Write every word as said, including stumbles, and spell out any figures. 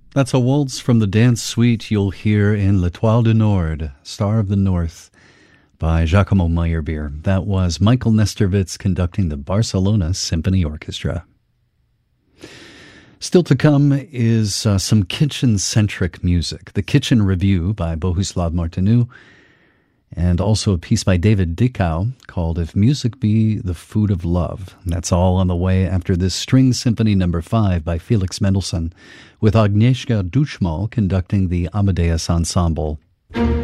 That's a waltz from the dance suite you'll hear in L'Étoile du Nord, Star of the North, by Giacomo Meyerbeer. That was Michael Nestervitz conducting the Barcelona Symphony Orchestra. Still to come is uh, some kitchen-centric music. The Kitchen Review by Bohuslav Martinu, and also a piece by David Dickau called If Music Be the Food of Love. That's all on the way after this String Symphony Number five by Felix Mendelssohn, with Agnieszka Duchmal conducting the Amadeus Ensemble.